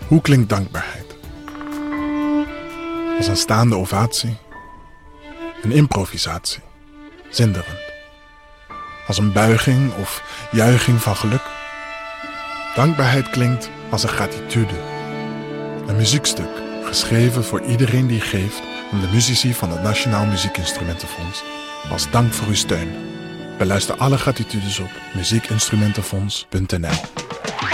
Hoe klinkt dankbaarheid? Als een staande ovatie, een improvisatie, zinderend. Als een buiging of juiching van geluk. Dankbaarheid klinkt als een gratitude. Een muziekstuk, geschreven voor iedereen die geeft aan de muzici van het Nationaal Muziekinstrumentenfonds. Als dank voor uw steun. Beluister alle gratitudes op muziekinstrumentenfonds.nl.